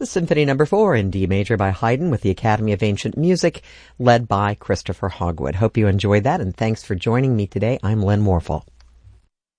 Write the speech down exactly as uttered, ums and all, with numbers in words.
the Symphony Number Four in D major by Haydn with the Academy of Ancient Music, led by Christopher Hogwood. Hope you enjoyed that, and thanks for joining me today. I'm Len Morphle.